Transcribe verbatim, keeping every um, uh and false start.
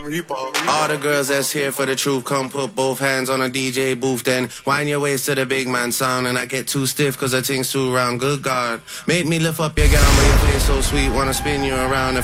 All the girls that's here for the truth, come put both hands on a D J booth, then wind your waist to the big man sound, and I get too stiff cause the thing's too round. Good God, make me lift up your gown, but your face so sweet, wanna spin you around.